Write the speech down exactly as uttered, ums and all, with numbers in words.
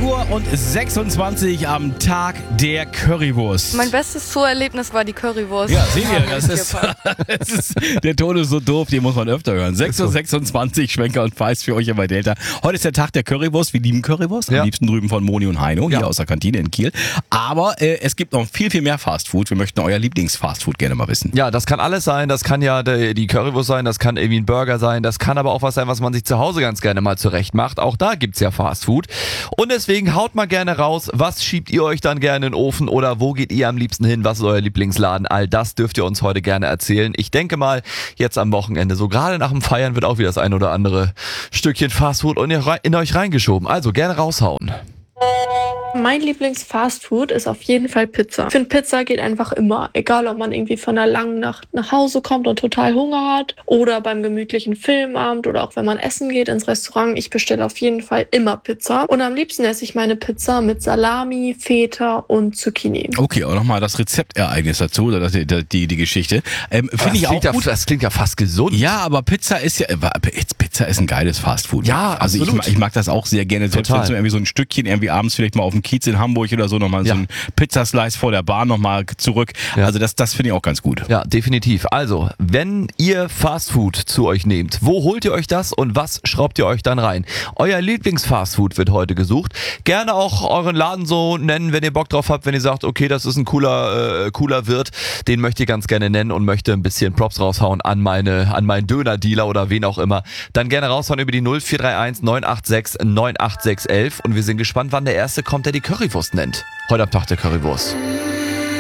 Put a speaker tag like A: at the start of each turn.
A: Uhr und sechsundzwanzig am Tag der Currywurst.
B: Mein bestes Zoo-Erlebnis war die Currywurst.
A: Ja, seht ihr, das ist, das ist, der Ton ist so doof, den muss man öfter hören. sechs Uhr sechsundzwanzig, Schwenker und Feist für euch hier bei Delta. Heute ist der Tag der Currywurst. Wir lieben Currywurst. Am
C: Ja.
A: liebsten drüben von Moni und Heino, hier
C: Ja.
A: aus der Kantine in Kiel. Aber äh, es gibt noch viel, viel mehr Fastfood. Wir möchten euer Lieblings-Fastfood gerne mal wissen.
C: Ja, das kann alles sein. Das kann ja die die Currywurst sein, das kann irgendwie ein Burger sein, das kann aber auch was sein, was man sich zu Hause ganz gerne mal zurecht macht. Auch da gibt's ja Fastfood. Und deswegen haut mal gerne raus, was schiebt ihr euch dann gerne in den Ofen oder wo geht ihr am liebsten hin? Was ist euer Lieblingsladen? All das dürft ihr uns heute gerne erzählen. Ich denke mal, jetzt am Wochenende, so gerade nach dem Feiern, wird auch wieder das ein oder andere Stückchen Fastfood in in euch reingeschoben. Also gerne raushauen.
D: Mein Lieblings-Fastfood ist auf jeden Fall Pizza. Ich finde, Pizza geht einfach immer. Egal, ob man irgendwie von einer langen Nacht nach Hause kommt und total Hunger hat oder beim gemütlichen Filmabend oder auch wenn man essen geht ins Restaurant. Ich bestelle auf jeden Fall immer Pizza. Und am liebsten esse ich meine Pizza mit Salami, Feta und Zucchini.
A: Okay, aber nochmal das Rezeptereignis dazu, oder die, die, die Geschichte. Ähm, Finde ich auch
C: klingt ja,
A: gut.
C: das klingt ja fast gesund.
A: Ja, aber Pizza ist ja, Pizza ist ein geiles Fastfood.
C: Ja,
A: also ich,
C: absolut.
A: ich mag das auch sehr gerne. Selbst
C: Total.
A: wenn so irgendwie so ein Stückchen irgendwie abends vielleicht mal auf dem Kiez in Hamburg oder so nochmal
C: Ja.
A: so ein Pizzaslice vor der Bahn nochmal zurück.
C: Ja.
A: Also das, das finde ich auch ganz gut.
C: Ja, definitiv. Also, wenn ihr Fastfood zu euch nehmt, wo holt ihr euch das und was schraubt ihr euch dann rein? Euer Lieblingsfastfood wird heute gesucht. Gerne auch euren Laden so nennen, wenn ihr Bock drauf habt, wenn ihr sagt, okay, das ist ein cooler, äh, cooler Wirt, den möchte ich ganz gerne nennen und möchte ein bisschen Props raushauen an meine, an meinen Döner-Dealer oder wen auch immer. Dann gerne raushauen über die null vier drei eins neun acht sechs neun acht sechs eins eins und wir sind gespannt, wann der Erste kommt, der die Currywurst nennt. Heute am Tag der Currywurst.